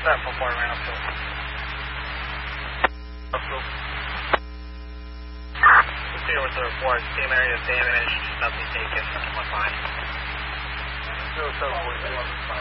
That 4-4 ran up to. Proceed with the report. Team area is damaged. Nothing taken. One line. 0742.